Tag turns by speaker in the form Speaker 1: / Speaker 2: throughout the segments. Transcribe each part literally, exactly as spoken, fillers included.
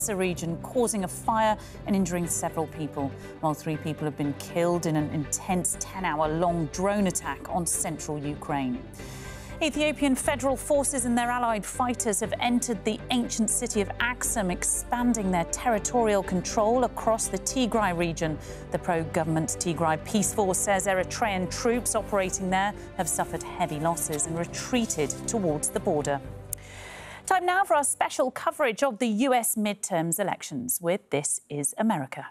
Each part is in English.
Speaker 1: region, causing a fire and injuring several people, while three people have been killed in an intense ten-hour-long drone attack on central Ukraine. Ethiopian federal forces and their allied fighters have entered the ancient city of Axum, expanding their territorial control across the Tigray region. The pro-government Tigray Peace Force says Eritrean troops operating there have suffered heavy losses and retreated towards the border. Time now for our special coverage of the U S midterms elections with This Is America.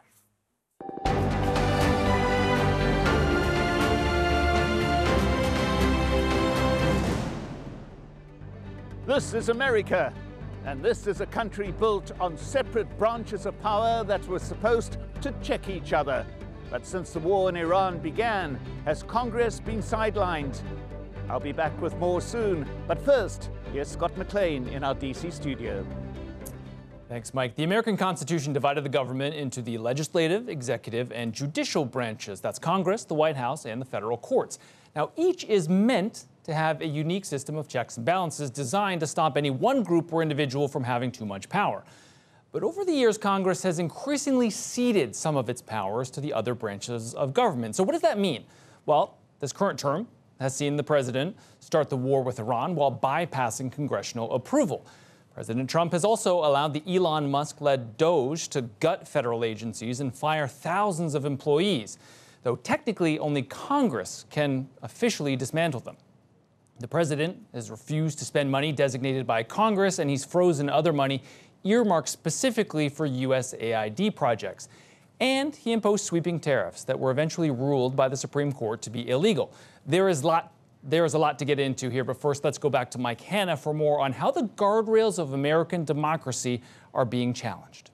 Speaker 2: This is America, and this is a country built on separate branches of power that were supposed to check each other. But since the war in Iran began, has Congress been sidelined? I'll be back with more soon, but first, here's Scott McLean in our D C studio.
Speaker 3: Thanks, Mike. The American Constitution divided the government into the legislative, executive, and judicial branches. That's Congress, the White House, and the federal courts. Now, each is meant to have a unique system of checks and balances designed to stop any one group or individual from having too much power. But over the years, Congress has increasingly ceded some of its powers to the other branches of government. So what does that mean? Well, this current term has seen the president start the war with Iran while bypassing congressional approval. President Trump has also allowed the Elon Musk-led DOGE to gut federal agencies and fire thousands of employees, though technically only Congress can officially dismantle them. The president has refused to spend money designated by Congress, and he's frozen other money earmarked specifically for U S A I D projects. And he imposed sweeping tariffs that were eventually ruled by the Supreme Court to be illegal. There is, lot, there is a lot to get into here, but first let's go back to Mike Hanna for more on how the guardrails of American democracy are being challenged.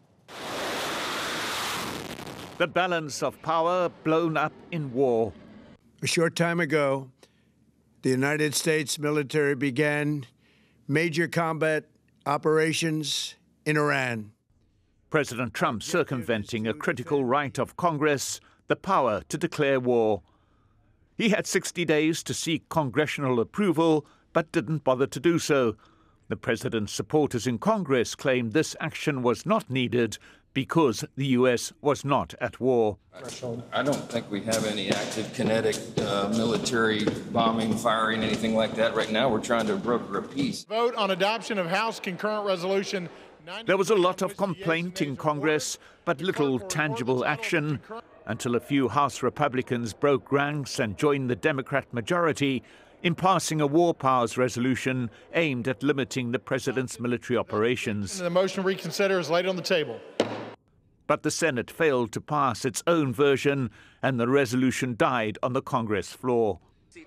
Speaker 2: The balance of power blown up in war.
Speaker 4: A short time ago, the United States military began major combat operations in Iran.
Speaker 2: President Trump circumventing a critical right of Congress, the power to declare war. He had sixty days to seek congressional approval, but didn't bother to do so. The president's supporters in Congress claimed this action was not needed because the U S was not at war.
Speaker 5: I don't think we have any active kinetic uh, military bombing, firing, anything like that right now. We're trying to broker a peace.
Speaker 6: Vote on adoption of House Concurrent Resolution.
Speaker 2: There was a lot of complaint in Congress, but little tangible action until a few House Republicans broke ranks and joined the Democrat majority in passing a war powers resolution aimed at limiting the president's military operations.
Speaker 6: The motion to reconsider is laid on the table.
Speaker 2: But the Senate failed to pass its own version, and the resolution died on the Congress floor.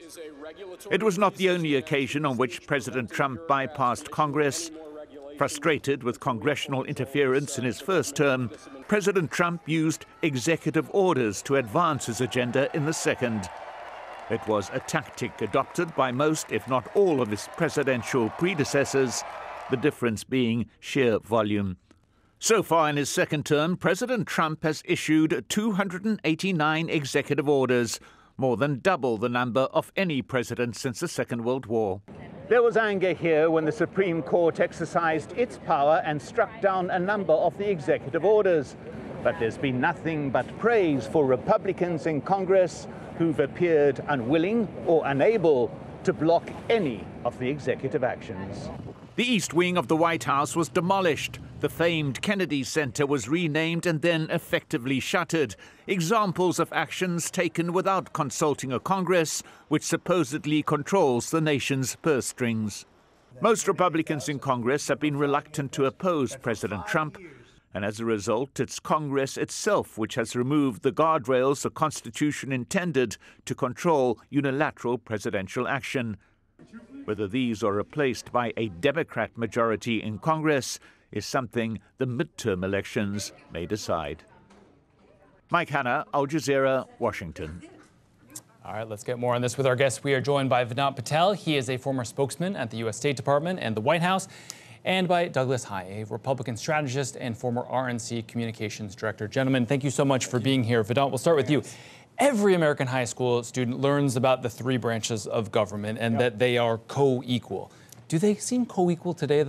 Speaker 2: It was not the only occasion on which President Trump bypassed Congress. Frustrated with congressional interference in his first term, President Trump used executive orders to advance his agenda in the second. It was a tactic adopted by most, if not all, of his presidential predecessors, the difference being sheer volume. So far in his second term, President Trump has issued two hundred eighty-nine executive orders, more than double the number of any president since the Second World War. There was anger here when the Supreme Court exercised its power and struck down a number of the executive orders. But there's been nothing but praise for Republicans in Congress who've appeared unwilling or unable to block any of the executive actions. The East Wing of the White House was demolished. The famed Kennedy Center was renamed and then effectively shuttered. Examples of actions taken without consulting a Congress, which supposedly controls the nation's purse strings. Most Republicans in Congress have been reluctant to oppose President Trump, and as a result, it's Congress itself which has removed the guardrails the Constitution intended to control unilateral presidential action. Whether these are replaced by a Democrat majority in Congress is something the midterm elections may decide. Mike Hanna, Al Jazeera, Washington.
Speaker 3: All right, let's get more on this with our guests. We are joined by Vedant Patel. He is a former spokesman at the U S State Department and the White House, and by Douglas Heye, a Republican strategist and former R N C communications director. Gentlemen, thank you so much for being here. Vedant, we'll start with you. Every American high school student learns about the three branches of government and yep. that they are co-equal. Do they seem co-equal today, though?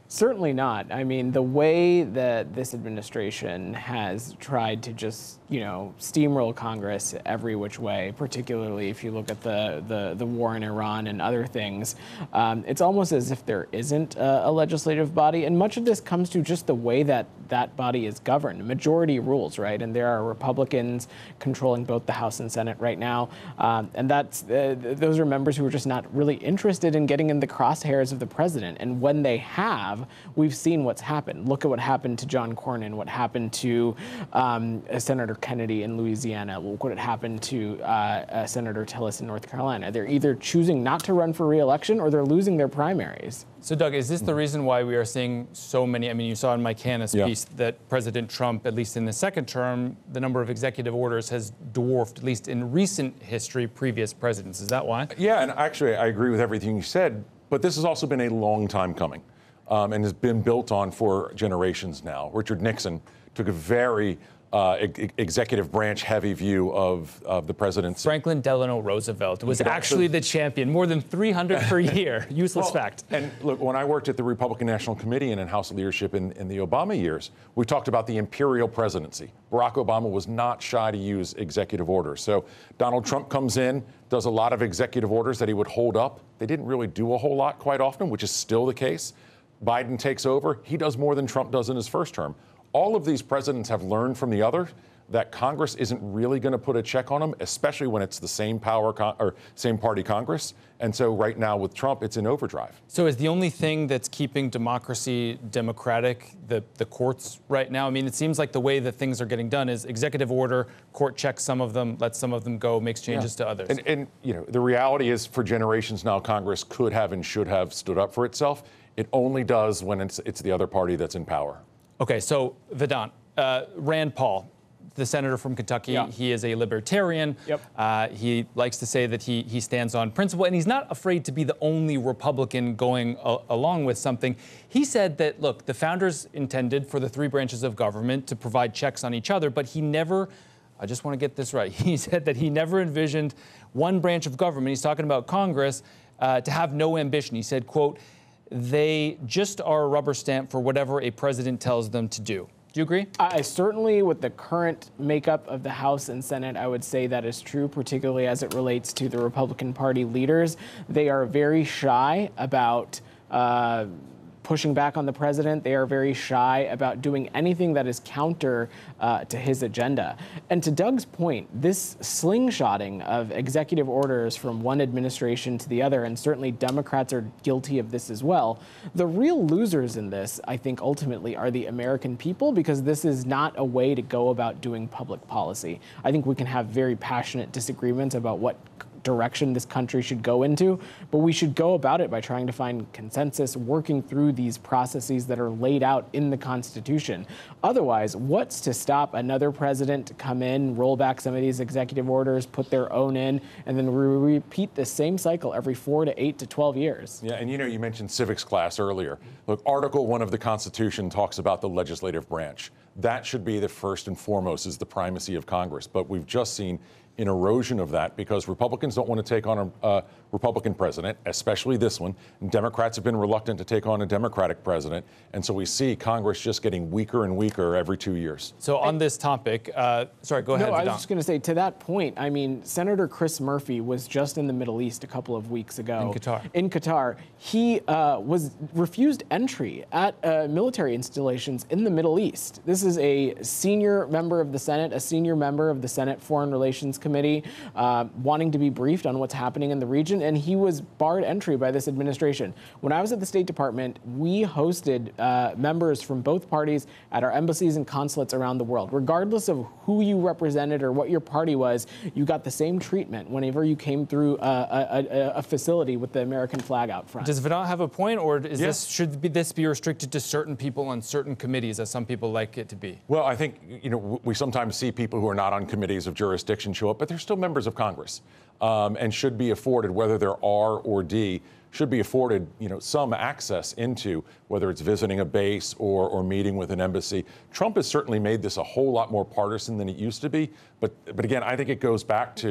Speaker 7: Certainly not. I mean, the way that this administration has tried to just, you know, steamroll Congress every which way, particularly if you look at the, the, the war in Iran and other things, um, it's almost as if there isn't a, a legislative body. And much of this comes to just the way that that body is governed. Majority rules, right? And there are Republicans controlling both the House and Senate right now. Um, and that's uh, those are members who are just not really interested in getting in the crosshairs of the president. And when they have, we've seen what's happened. Look at what happened to John Cornyn, what happened to um, Senator Kennedy in Louisiana, look what happened to uh, uh, Senator Tillis in North Carolina. They're either choosing not to run for re-election or they're losing their primaries.
Speaker 3: So, Doug, is this the reason why we are seeing so many? I mean, you saw in Mike Hanna's yeah. piece that President Trump, at least in the second term, the number of executive orders has dwarfed, at least in recent history, previous presidents. Is that why?
Speaker 8: Yeah, and actually, I agree with everything you said, but this has also been a long time coming. Um, and has been built on for generations now. Richard Nixon took a very uh, e- executive branch heavy view of, of the presidency.
Speaker 3: Franklin Delano Roosevelt was actually the champion, more than three hundred per year. Useless
Speaker 8: well,
Speaker 3: fact.
Speaker 8: And look, when I worked at the Republican National Committee and in House leadership in, in the Obama years, we talked about the imperial presidency. Barack Obama was not shy to use executive orders. So Donald Trump comes in, does a lot of executive orders that he would hold up. They didn't really do a whole lot quite often, which is still the case. Biden takes over, he does more than Trump does in his first term. All of these presidents have learned from the other that Congress isn't really going to put a check on them, especially when it's the same power con- or same party Congress. And so right now with Trump, it's in overdrive.
Speaker 3: So is the only thing that's keeping democracy democratic the, the courts right now? I mean, it seems like the way that things are getting done is executive order, court checks some of them, lets some of them go, makes changes yeah. to others.
Speaker 8: And, and, you know, the reality is for generations now, Congress could have and should have stood up for itself. It only does when it's, it's the other party that's in power.
Speaker 3: Okay, so Vedant, uh, Rand Paul, the senator from Kentucky, yeah. he is a libertarian.
Speaker 7: Yep.
Speaker 3: Uh, he likes to say that he, he stands on principle, and he's not afraid to be the only Republican going a- along with something. He said that, look, the founders intended for the three branches of government to provide checks on each other, but he never, I just want to get this right, he said that he never envisioned one branch of government, he's talking about Congress, uh, to have no ambition. He said, quote, they just are a rubber stamp for whatever a president tells them to do. Do you agree?
Speaker 7: I certainly, with the current makeup of the House and Senate, I would say that is true, particularly as it relates to the Republican Party leaders. They are very shy about uh, pushing back on the president. They are very shy about doing anything that is counter uh, to his agenda. And to Doug's point, this slingshotting of executive orders from one administration to the other, and certainly Democrats are guilty of this as well, the real losers in this, I think, ultimately are the American people, because this is not a way to go about doing public policy. I think we can have very passionate disagreements about what direction this country should go into, but we should go about it by trying to find consensus, working through these processes that are laid out in the Constitution. Otherwise, what's to stop another president to come in, roll back some of these executive orders, put their own in, and then re- repeat the same cycle every four to eight to twelve years?
Speaker 8: Yeah, and you know, you mentioned civics class earlier. Look, Article one of the Constitution talks about the legislative branch. That should be the first and foremost, is the primacy of Congress. But we've just seen an erosion of that because Republicans don't want to take on a uh, Republican president, especially this one. And Democrats have been reluctant to take on a Democratic president. And so we see Congress just getting weaker and weaker every two years.
Speaker 3: So on this topic, uh, sorry, go ahead.
Speaker 7: No, I was just going to say, to that point, I mean, Senator Chris Murphy was just in the Middle East a couple of weeks ago.
Speaker 3: In Qatar.
Speaker 7: In Qatar. He uh, was refused entry at uh, military installations in the Middle East. This is a senior member of the Senate, a senior member of the Senate Foreign Relations Committee, uh, wanting to be briefed on what's happening in the region, and he was barred entry by this administration. When I was at the State Department, we hosted uh, members from both parties at our embassies and consulates around the world. Regardless of who you represented or what your party was, you got the same treatment whenever you came through a, a, a facility with the American flag out front.
Speaker 3: Does Vedant have a point, or is
Speaker 8: yeah.
Speaker 3: this should be, this be restricted to certain people on certain committees, as some people like it to be?
Speaker 8: Well, I think, you know, we sometimes see people who are not on committees of jurisdiction show up, but they're still members of Congress, um, and should be afforded, whether they're R or D, should be afforded, you know, some access into whether it's visiting a base or, or meeting with an embassy. Trump has certainly made this a whole lot more partisan than it used to be. But, but again, I think it goes back to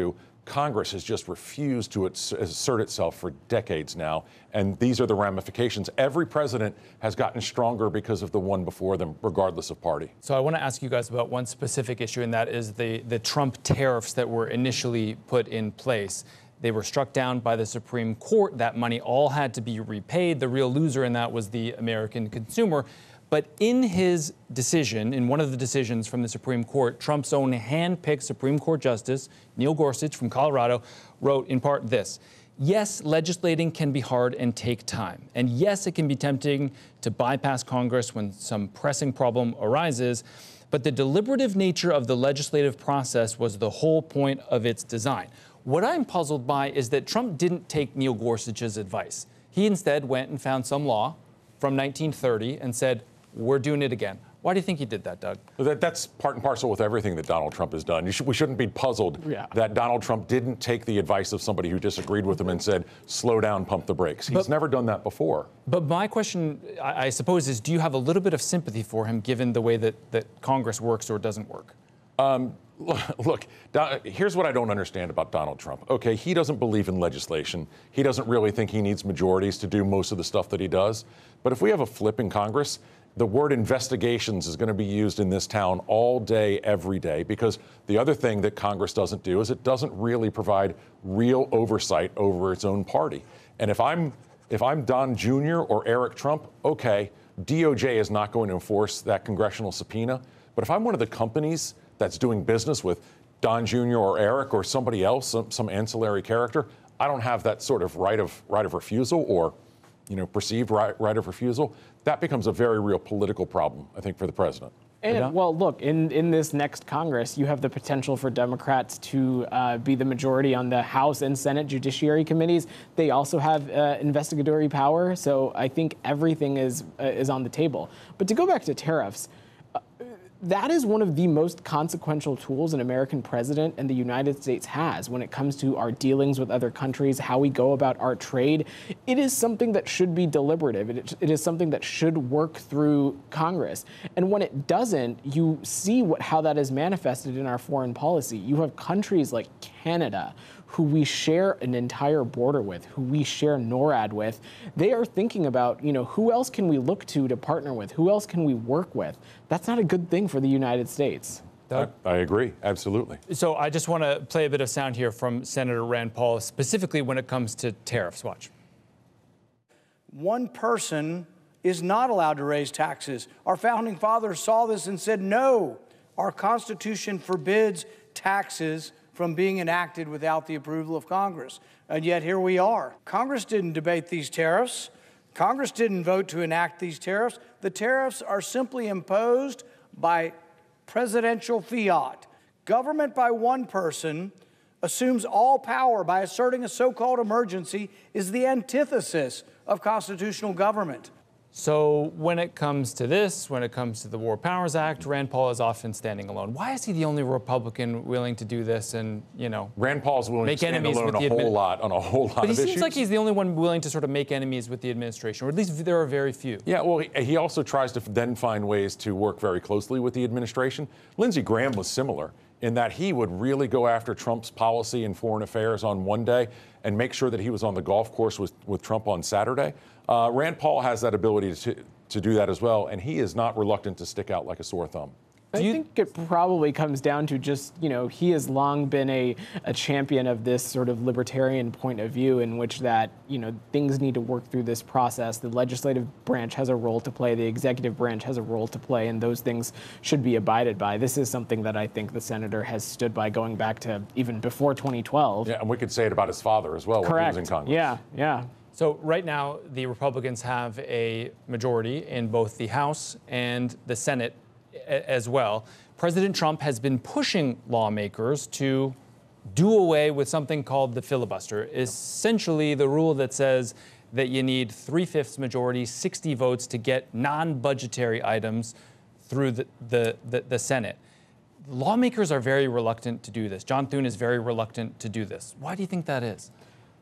Speaker 8: Congress has just refused to assert itself for decades now, and these are the ramifications. Every president has gotten stronger because of the one before them, regardless of party.
Speaker 3: So I want to ask you guys about one specific issue, and that is the, the Trump tariffs that were initially put in place. They were struck down by the Supreme Court. That money all had to be repaid. The real loser in that was the American consumer. But in his decision, in one of the decisions from the Supreme Court, Trump's own hand-picked Supreme Court Justice, Neil Gorsuch from Colorado, wrote in part this: yes, legislating can be hard and take time. And yes, it can be tempting to bypass Congress when some pressing problem arises. But the deliberative nature of the legislative process was the whole point of its design. What I'm puzzled by is that Trump didn't take Neil Gorsuch's advice. He instead went and found some law from nineteen thirty and said, we're doing it again. Why do you think he did that, Doug?
Speaker 8: That, that's part and parcel with everything that Donald Trump has done. You should, we shouldn't be puzzled yeah. that Donald Trump didn't take the advice of somebody who disagreed with him and said, slow down, pump the brakes. He's but, never done that before.
Speaker 3: But my question, I, I suppose, is do you have a little bit of sympathy for him given the way that, that Congress works or doesn't work?
Speaker 8: Um, look, Don, here's what I don't understand about Donald Trump. Okay, he doesn't believe in legislation. He doesn't really think he needs majorities to do most of the stuff that he does. But if we have a flip in Congress, the word investigations is going to be used in this town all day, every day, because the other thing that Congress doesn't do is it doesn't really provide real oversight over its own party. And if I'm if I'm Don Junior or Eric Trump, okay, D O J is not going to enforce that congressional subpoena. But if I'm one of the companies that's doing business with Don Junior or Eric or somebody else, some, some ancillary character, I don't have that sort of right of right of refusal or, you know, perceived right, right of refusal. That becomes a very real political problem, I think, for the president.
Speaker 7: And, well, look, in, in this next Congress, you have the potential for Democrats to uh, be the majority on the House and Senate Judiciary Committees. They also have uh, investigatory power, so I think everything is uh, is on the table. But to go back to tariffs, uh, that is one of the most consequential tools an American president and the United States has when it comes to our dealings with other countries, how we go about our trade. It is something that should be deliberative. It, it is something that should work through Congress. And when it doesn't, you see what how that is manifested in our foreign policy. You have countries like Canada, who we share an entire border with, who we share NORAD with. They are thinking about, you know, who else can we look to to partner with? Who else can we work with? That's not a good thing for the United States.
Speaker 8: I, I agree, absolutely.
Speaker 3: So I just want to play a bit of sound here from Senator Rand Paul, specifically when it comes to tariffs. Watch.
Speaker 9: One person is not allowed to raise taxes. Our founding fathers saw this and said, no, our Constitution forbids taxes from being enacted without the approval of Congress. And yet here we are. Congress didn't debate these tariffs. Congress didn't vote to enact these tariffs. The tariffs are simply imposed by presidential fiat. Government by one person assumes all power by asserting a so-called emergency is the antithesis of constitutional government.
Speaker 3: So when it comes to this, when it comes to the War Powers Act, Rand Paul is often standing alone. Why is he the only Republican willing to do this and, you know,
Speaker 8: Rand Paul's willing
Speaker 3: make
Speaker 8: to stand
Speaker 3: enemies
Speaker 8: alone
Speaker 3: with
Speaker 8: a
Speaker 3: the
Speaker 8: whole lot on a whole lot
Speaker 3: but
Speaker 8: of issues?
Speaker 3: But he seems like he's the only one willing to sort of make enemies with the administration, or at least there are very few.
Speaker 8: Yeah, well, he, he also tries to then find ways to work very closely with the administration. Lindsey Graham was similar in that he would really go after Trump's policy and foreign affairs on one day and make sure that he was on the golf course with, with Trump on Saturday. Uh, Rand Paul has that ability to to do that as well, and he is not reluctant to stick out like a sore thumb.
Speaker 7: I think it probably comes down to just, you know, he has long been a, a champion of this sort of libertarian point of view in which that, you know, things need to work through this process. The legislative branch has a role to play, the executive branch has a role to play, and those things should be abided by. This is something that I think the senator has stood by going back to even before twenty twelve.
Speaker 8: Yeah, and we could say it about his father as well.
Speaker 7: Correct.
Speaker 8: When he was in Congress.
Speaker 7: Yeah, yeah.
Speaker 3: So right now, the Republicans have a majority in both the House and the Senate as well. President Trump has been pushing lawmakers to do away with something called the filibuster, essentially the rule that says that you need three-fifths majority, sixty votes to get non-budgetary items through the, the, the, the Senate. Lawmakers are very reluctant to do this. John Thune is very reluctant to do this. Why do you think that is?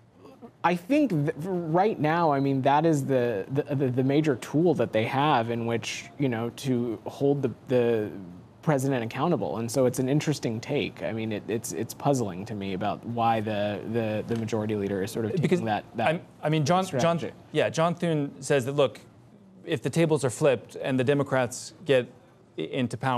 Speaker 7: I think th- right now, I mean, that is the, the the major tool that they have in which, you know, to hold the, the president accountable. And so it's an interesting take. I mean, it, it's it's puzzling to me about why the the, the majority leader is sort of taking
Speaker 3: because
Speaker 7: that, that
Speaker 3: I'm, I mean, John, John, yeah, John Thune says that, look, if the tables are flipped and the Democrats get into power,